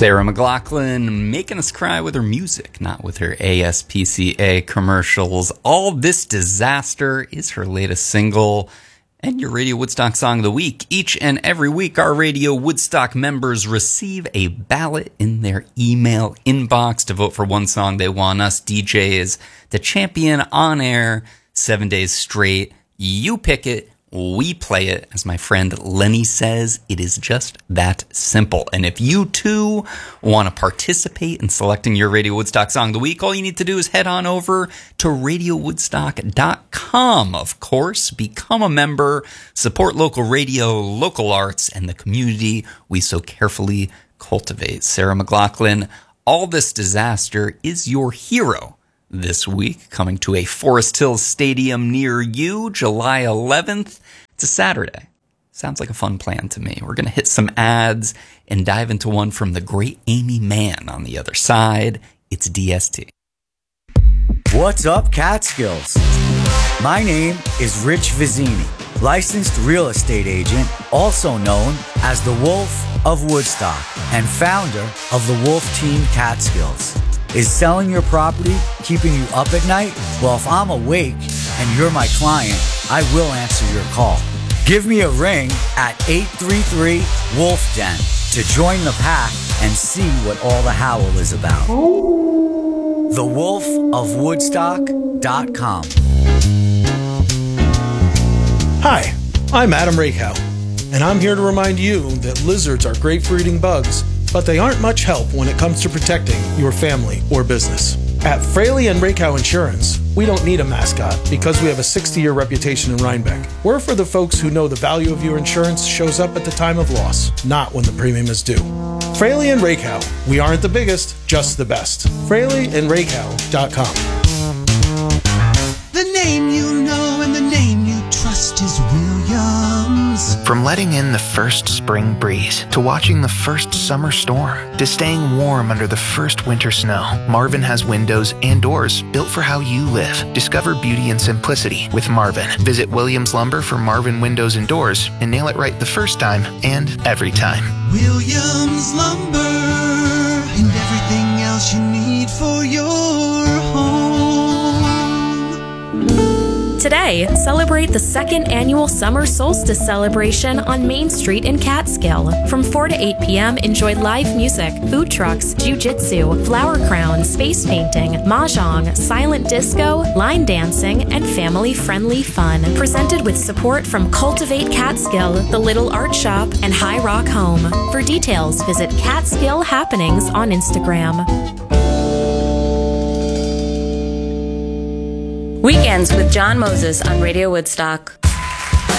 Sarah McLachlan making us cry with her music, not with her ASPCA commercials. All This Disaster is her latest single and your Radio Woodstock Song of the Week. Each and every week, our Radio Woodstock members receive a ballot in their email inbox to vote for one song they want us DJs to champion on air 7 days straight. You pick it. We play it. As my friend Lenny says, it is just that simple. And if you too want to participate in selecting your Radio Woodstock Song of the Week, all you need to do is head on over to radiowoodstock.com. Of course, become a member, support local radio, local arts, and the community we so carefully cultivate. Sarah McLachlan, All This Disaster is your hero this week, coming to a Forest Hills Stadium near you, July 11th. It's a Saturday. Sounds like a fun plan to me. We're going to hit some ads and dive into one from the great Amy Mann on the other side. It's DST. What's up, Catskills? My name is Rich Vizzini, licensed real estate agent, also known as the Wolf of Woodstock, and founder of the Wolf Team Catskills. Is selling your property keeping you up at night? Well, if I'm awake and you're my client, I will answer your call. Give me a ring at 833-WOLF-DEN to join the pack and see what all the howl is about. TheWolfOfWoodstock.com. Hi, I'm Adam Rakow, and I'm here to remind you that lizards are great for eating bugs, but they aren't much help when it comes to protecting your family or business. At Fraley and Rakow Insurance, we don't need a mascot because we have a 60-year reputation in Rhinebeck. We're for the folks who know the value of your insurance shows up at the time of loss, not when the premium is due. Fraley and Rakow, we aren't the biggest, just the best. FraleyandRakow.com. The name you know and the name you trust is Williams. From letting in the first spring breeze, to watching the first summer storm, to staying warm under the first winter snow, Marvin has windows and doors built for how you live. Discover beauty and simplicity with Marvin. Visit Williams Lumber for Marvin windows and doors and nail it right the first time and every time. Williams Lumber and everything else you need for your home. Today, celebrate the second annual Summer Solstice celebration on Main Street in Catskill. From 4 to 8 p.m., enjoy live music, food trucks, jiu-jitsu, flower crowns, space painting, mahjong, silent disco, line dancing, and family-friendly fun. Presented with support from Cultivate Catskill, The Little Art Shop, and High Rock Home. For details, visit Catskill Happenings on Instagram. Weekends with John Moses on Radio Woodstock.